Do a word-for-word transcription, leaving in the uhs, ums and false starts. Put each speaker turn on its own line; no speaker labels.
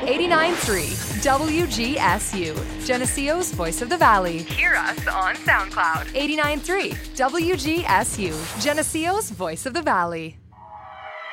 eighty-nine point three W G S U, Geneseo's Voice of the Valley.
Hear us on SoundCloud.
eighty-nine point three W G S U, Geneseo's Voice of the Valley.